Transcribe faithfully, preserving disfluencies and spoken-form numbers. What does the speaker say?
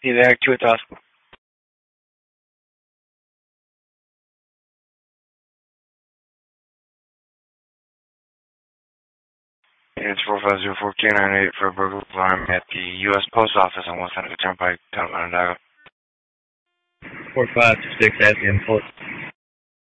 You there, two thousand. It's four five zero four K nine eight for a burglar alarm at the U S Post Office on West Seneca Turnpike, down in Onondaga. four five two six at the Post.